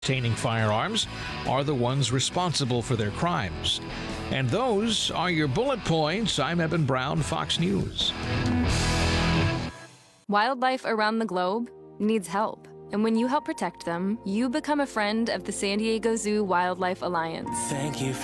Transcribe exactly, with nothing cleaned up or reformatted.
obtaining firearms are the ones responsible for their crimes. And those are your bullet points. I'm Eben Brown, Fox News. Wildlife around the globe needs help. And when you help protect them, you become a friend of the San Diego Zoo Wildlife Alliance. Thank you.